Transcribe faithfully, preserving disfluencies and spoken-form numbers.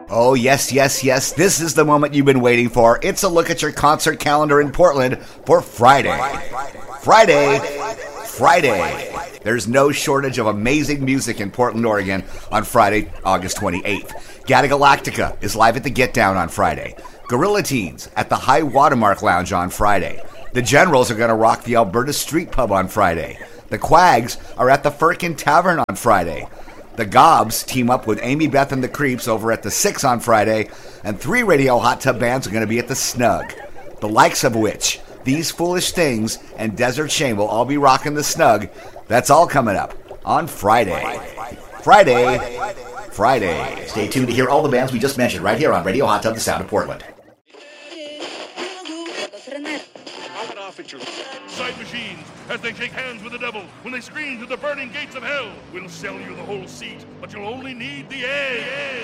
Oh, yes, yes, yes. This is the moment you've been waiting for. It's a look at your concert calendar in Portland for Friday. Friday. Friday. There's no shortage of amazing music in Portland, Oregon on Friday, August twenty-eighth. Gata Galactica is live at the Get Down on Friday. Gorilla Teens at the High Watermark Lounge on Friday. The Generals are going to rock the Alberta Street Pub on Friday. The Quags are at the Firkin Tavern on Friday. The Gobs team up with Amy Beth and the Creeps over at the Six on Friday, and three radio hot tub bands are going to be at the Snug. The likes of which, These Foolish Things and Desert Shame will all be rocking the Snug. That's all coming up on Friday. Friday. Friday. Stay tuned to hear all the bands we just mentioned right here on Radio Hot Tub, the sound of Portland. Side machines, as they shake hands with the devil, when they scream to the burning gates of hell. We'll sell you the whole seat, but you'll only need the egg.